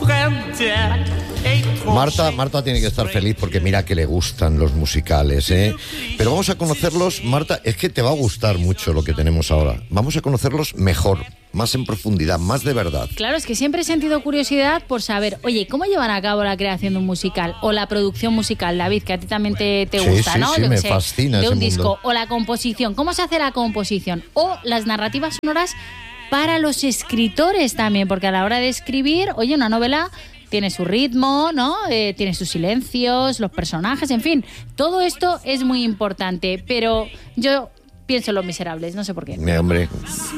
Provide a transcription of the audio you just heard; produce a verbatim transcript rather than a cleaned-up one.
Marta, Marta tiene que estar feliz porque mira que le gustan los musicales, ¿eh? Pero vamos a conocerlos, Marta, es que te va a gustar mucho lo que tenemos ahora. Vamos a conocerlos mejor, más en profundidad, más de verdad. Claro, es que siempre he sentido curiosidad por saber, oye, ¿cómo llevan a cabo la creación de un musical o la producción musical, David, que a ti también te, te sí, gusta, sí, ¿no? Sí, Yo me que sé, fascina de ese un disco, mundo. o la composición, ¿cómo se hace la composición? O las narrativas sonoras para los escritores también, porque a la hora de escribir, oye, una novela tiene su ritmo, ¿no? Eh, tiene sus silencios, los personajes, en fin, todo esto es muy importante, pero yo pienso en Los Miserables, no sé por qué. Mi hombre,